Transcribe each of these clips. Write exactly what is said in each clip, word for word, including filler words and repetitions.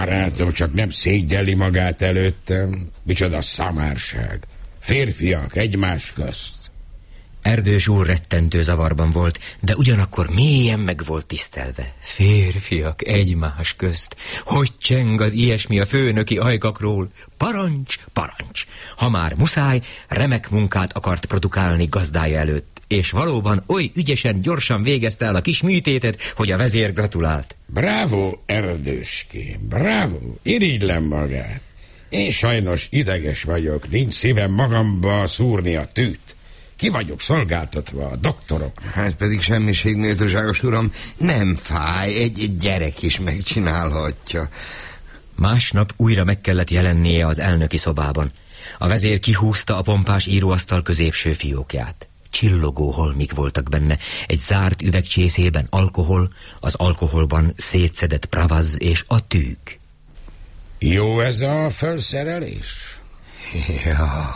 Barátom, csak nem szégyelli magát előttem. Micsoda szamárság. Férfiak egymás közt. Erdős úr rettentő zavarban volt, de ugyanakkor mélyen meg volt tisztelve. Férfiak egymás közt. Hogy cseng az ilyesmi a főnöki ajkakról? Parancs, parancs. Ha már muszáj, remek munkát akart produkálni gazdája előtt, és valóban oly ügyesen, gyorsan végezte el a kis műtétet, hogy a vezér gratulált. Bravo, Erdőském, bravo, irigylem magát. Én sajnos ideges vagyok, nincs szívem magamba szúrni a tűt. Ki vagyok szolgáltatva a doktoroknak. Hát pedig semmiség, méltóságos uram, nem fáj, egy, egy gyerek is megcsinálhatja. Másnap újra meg kellett jelennie az elnöki szobában. A vezér kihúzta a pompás íróasztal középső fiókját. Csillogó holmik voltak benne, egy zárt üvegcsészében alkohol, az alkoholban szétszedett pravaz és a tűk. Jó ez a felszerelés? Ja,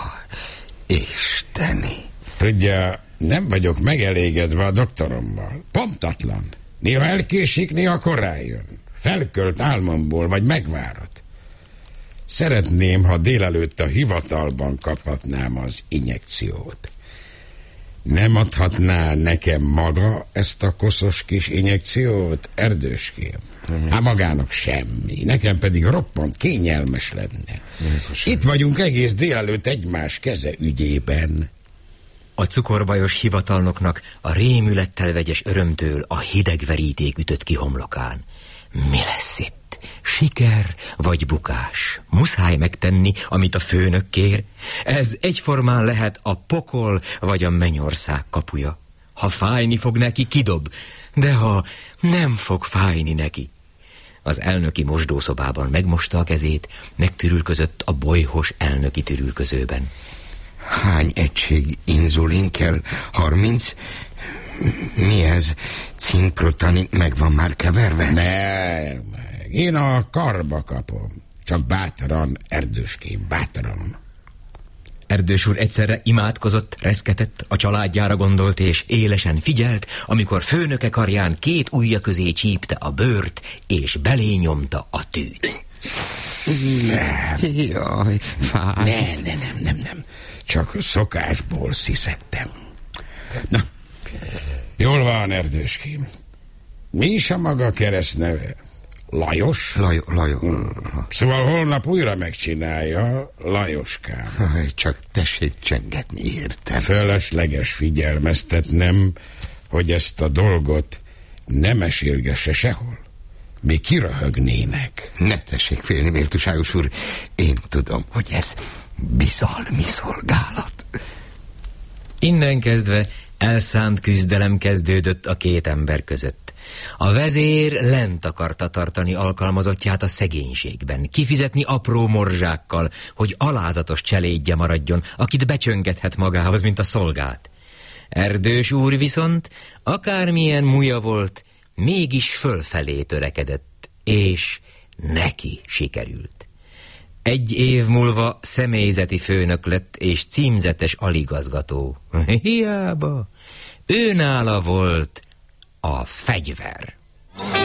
isteni. Tudja, nem vagyok megelégedve a doktorommal. Pontatlan. Néha elkésik, néha korán jön. Felkölt álmomból, vagy megvárat. Szeretném, ha délelőtt a hivatalban kaphatnám az injekciót. Nem adhatná nekem maga ezt a koszos kis injekciót, Erdőském? Hát magának semmi, nekem pedig roppant kényelmes lenne. Itt vagyunk egész délelőtt egymás keze ügyében. A cukorbajos hivatalnoknak a rémülettel vegyes örömtől a hideg veríték ütött ki homlokán. Mi lesz itt? Siker vagy bukás? Muszáj megtenni, amit a főnök kér. Ez egyformán lehet a pokol vagy a mennyország kapuja. Ha fájni fog neki, kidob, de ha nem fog fájni neki. Az elnöki mosdószobában megmosta a kezét, megtürülközött a bolyhos elnöki türülközőben. Hány egység inzulin kell? Harminc? Mi ez? Cinkprotanin meg van már keverve? Nem, meg. Én a karba kapom. Csak bátran, Erdőském, bátran. Erdős úr egyszerre imádkozott, reszketett, a családjára gondolt és élesen figyelt, amikor főnöke karján két ujja közé csípte a bőrt, és belé nyomta a tűt. Jaj, fáj. Nem, nem, nem, nem, nem. Csak szokásból sziszettem. Na, jól van, Erdőském. Mi is a maga keresztneve? Lajos? Lajos, Lajos. Hmm. Szóval holnap újra megcsinálja, Lajoskám. Aj, csak tessék csengetni, értem. Fölösleges figyelmeztetnem, hogy ezt a dolgot ne mesélgesse sehol. Mi kiröhögnének. Ne tessék félni, méltóságos úr. Én tudom, hogy ez bizalmi szolgálat. Innen kezdve elszánt küzdelem kezdődött a két ember között. A vezér lent akarta tartani alkalmazottját a szegénységben, kifizetni apró morzsákkal, hogy alázatos cselédje maradjon, akit becsöngethet magához, mint a szolgát. Erdős úr viszont, akármilyen múlja volt, mégis fölfelé törekedett, és neki sikerült. Egy év múlva személyzeti főnök lett, és címzetes aligazgató. Hiába, őnála volt a fegyver.